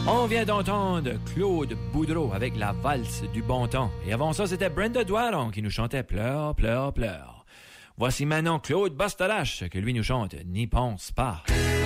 On vient d'entendre Claude Boudreau avec la valse du bon temps. Et avant ça, c'était Brenda Doiron qui nous chantait Pleure, pleure, pleure. Voici maintenant Claude Bastarache que lui nous chante N'y pense pas.